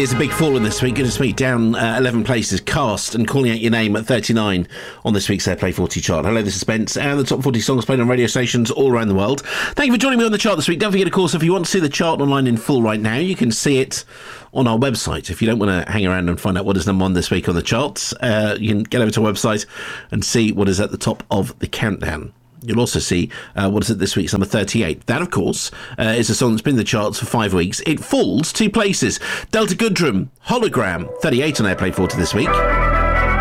is a big fall in this week. Goodness me, down 11 places. Cast and Calling Out Your Name at 39 on this week's Airplay 40 chart. Hello, this is Spence, and the top 40 songs played on radio stations all around the world. Thank you for joining me on the chart this week. Don't forget, of course, if you want to see the chart online in full right now, you can see it on our website. If you don't want to hang around and find out what is number one this week on the charts, you can get over to our website and see what is at the top of the countdown. You'll also see what is at this week's number 38. That, of course, is a song that's been in the charts for 5 weeks. It falls 2 places. Delta Goodrem, Hologram, 38 on Airplay 40 this week.